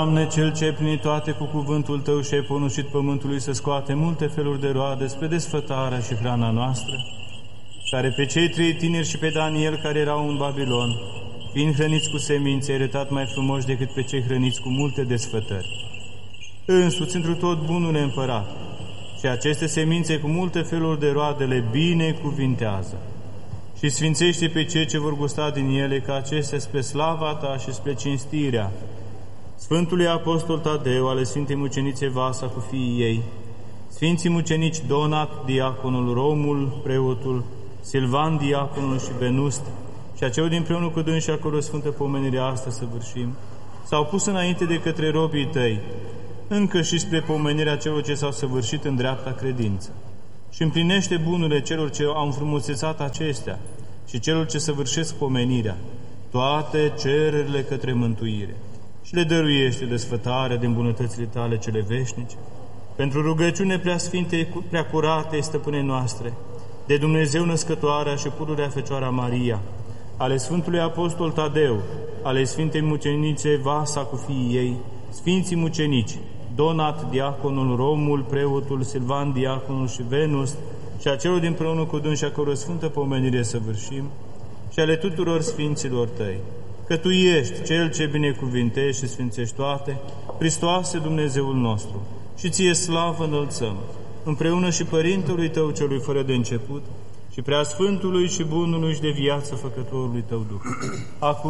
Doamne, Cel ce prin toate cu cuvântul Tău și ai poruncit pământului să scoate multe feluri de roade spre desfătarea și hrana noastră, care pe cei 3 tineri și pe Daniel care erau în Babilon, fiind hrăniți cu semințe, ai arătat mai frumoși decât pe cei hrăniți cu multe desfătări. Însuți întru tot bunul împărat, și aceste semințe cu multe feluri de roade le binecuvintează și sfințește pe cei ce vor gusta din ele, ca acestea spre slava Ta și spre cinstirea Sfântului Apostol Tadeu, ale Sfintei Mucenițe Vasa cu fiii ei, Sfinții Mucenici Donat, diaconul, Romul, preotul, Silvan, diaconul și Venust, și aceul dinpreună cu dânsi și acolo Sfântă pomenirea asta săvârșim, s-au pus înainte de către robii Tăi, încă și spre pomenirea celor ce s-au săvârșit în dreapta credință. Și împlinește bunurile celor ce au înfrumusețat acestea și celor ce săvârșesc pomenirea, toate cererile către mântuire, și le dăruiește desfătarea din bunătățile Tale cele veșnice. Pentru rugăciune preasfinte, preacurate, stăpâne noastre, de Dumnezeu născătoarea și pururea Fecioara Maria, ale Sfântului Apostol Tadeu, ale Sfintei Mucenițe Vasa cu fiii ei, Sfinții Mucenici, Donat, diaconul, Romul, preotul, Silvan, diaconul și Venus, și a celor dinpreună cu dânsi și acolo Sfântă pomenire săvârșim, și ale tuturor Sfinților Tăi, că Tu ești Cel ce binecuvintești și sfințești toate, Hristoase Dumnezeul nostru, și Ție slavă înălțăm, împreună și Părintelui Tău celui fără de început, și Preasfântului și Bunului și de viață Făcătorului Tău Duh, acum